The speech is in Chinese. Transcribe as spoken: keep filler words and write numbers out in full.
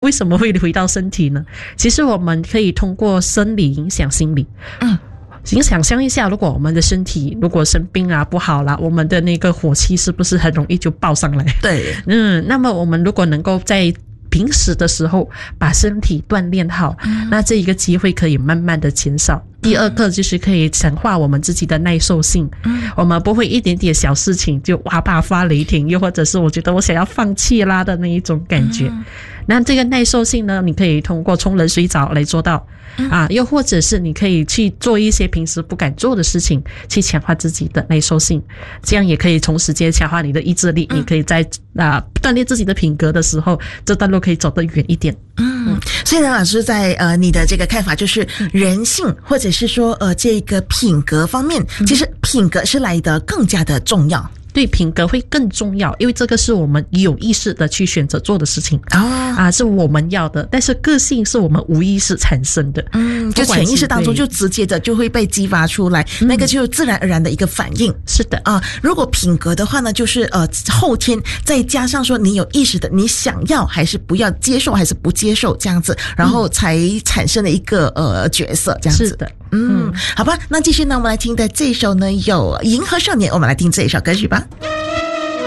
为什么会回到身体呢？其实我们可以通过生理影响心理。嗯。请想象一下，如果我们的身体如果生病啊不好啦，我们的那个火气是不是很容易就爆上来？ 对， 嗯，那么我们如果能够在平时的时候把身体锻炼好，嗯，那这一个机会可以慢慢的减少。第二个就是可以强化我们自己的耐受性，嗯，我们不会一点点小事情就哇爆发雷霆，又或者是我觉得我想要放弃啦的那一种感觉。嗯，那这个耐受性呢，你可以通过冲冷水澡来做到，嗯，啊，又或者是你可以去做一些平时不敢做的事情，去强化自己的耐受性，这样也可以同时间强化你的意志力，嗯，你可以在啊锻炼自己的品格的时候，这段路可以走得远一点。 嗯，所以呢，老师在呃你的这个看法就是人性或者是说呃这个品格方面，其实品格是来得更加的重要。 对，品格会更重要，因为这个是我们有意识的去选择做的事情，哦，啊，是我们要的，但是个性是我们无意识产生的， 嗯，就潜意识当中就直接的就会被激发出来，那个就自然而然的一个反应。 是的啊，如果品格的话呢，就是呃后天再加上说你有意识的，你想要还是不要，接受还是不接受这样子，然后才产生了一个呃角色这样子。 是的。 嗯，好吧，那继续呢，我们来听的这首呢有银河少年，我们来听这一首歌曲吧。